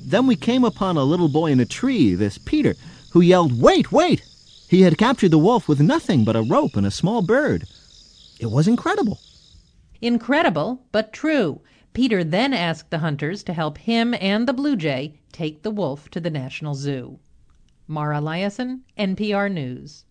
Then we came upon a little boy in a tree, this Peter, who yelled, "Wait, wait!" He had captured the wolf with nothing but a rope and a small bird. It was incredible. Incredible, but true. Peter then asked the hunters to help him and the blue jay take the wolf to the National Zoo. Mara Liasson, NPR News.